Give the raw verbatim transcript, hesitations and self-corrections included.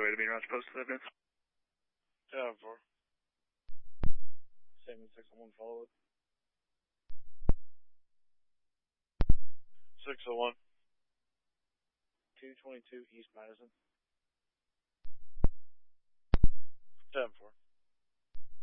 way to be around supposed to live in. ten four. seven six one follow it. six oh one. two twenty-two East Madison. ten four.